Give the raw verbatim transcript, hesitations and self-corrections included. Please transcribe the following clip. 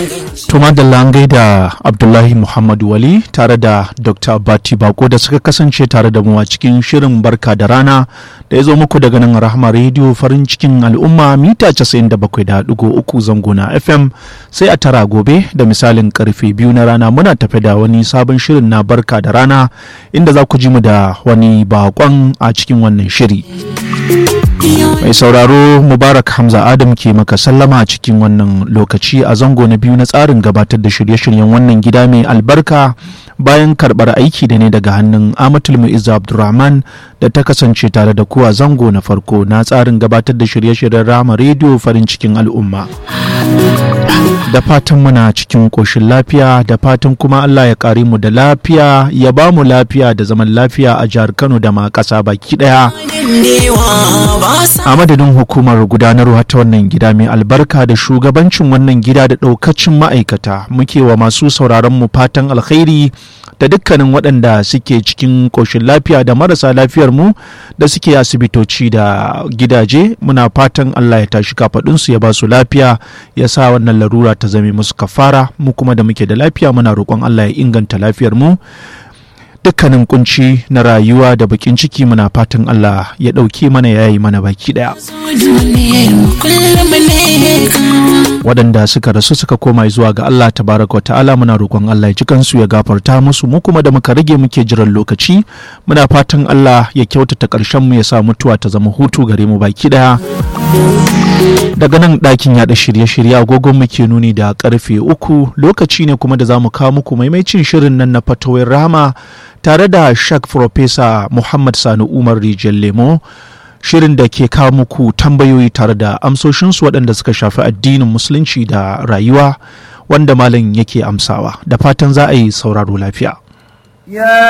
Tuma da langai da Abdullahi Muhammadu Wali tare da Doctor Bati Bako da suka kasance tare da mu a cikin shirin barka da rana da ya zo muku daga nan Rahama Radio farin cikin al'umma mita casa'in da bakwai da ɗigo uku zango na F M. Sai a tara gobe da misalin karfe biyu na rana muna tafe da wani sabon shirin na barka da rana inda za ku ji mu da wani bakon a cikin wannan shiri. Mai sauraro Mubarak Hamza Adam ke maka sallama a cikin wannan lokaci a zango na biyu na tsarin gabatar da shirye-shiryen wannan gida mai albarka bayan karɓar aiki da ne daga hannun Amatul Mu'izza Abdulrahman da ta kasance tare da kuwa zango na farko na tsarin gabatar da shirye-shiryen Rahama Radio farin cikin al'umma. Da fatan muna cikin ƙoshin lafiya da fatan kuma Allah ya ƙare mu da lafiya ya ba mu lafiya da zaman lafiya a jihar Kano da ma ƙasa baki ɗaya. A madadin hukumar gudanarwa ta wannan gida mai albarka da shugabancin wannan gida da ɗaukacin ma'aikata muke wa masu sauraron mu fatan alkhairi da dukkanin waɗanda suke cikin ƙoshin lafiya da marasa lafiyar mu da suke asibitoci da gidaje muna fatan Allah ya tashi kafaɗinsu ya ba su lafiya ya sa wannan larura ta zame musu kafara mu kuma da muke da lafiya muna roƙon Allah ya inganta lafiyar mu dukkanin kunci na rayuwa da bakin ciki muna fatan Allah ya ɗauke mana yayi mana baki ɗaya. Waɗanda suka rasu suka koma zuwa ga Allah tabaraka wa ta'ala muna roƙon Allah ya ji kansu ya gafarta musu mu kuma da muka rage muke jiran lokaci muna fatan Allah ya kyautata ƙarshen mu ya sa mutuwa ta zama hutu gare mu baki ɗaya. Daga nan ɗakin yaɗa shirye-shirye agogon muke nuni da ƙarfe uku lokaci ne kuma da za mu kawo muku maimaicin shirin nan na fatawar Rahama tare da Shak Profesa Muhammad Sani Umar Rijal Lemo shirin da ke kawo muku tambayoyi tare da amsoshinsu waɗanda suka shafi addinin musulunci da rayuwa wanda malam yake amsawa da fatan za a yi sauraro lafiya.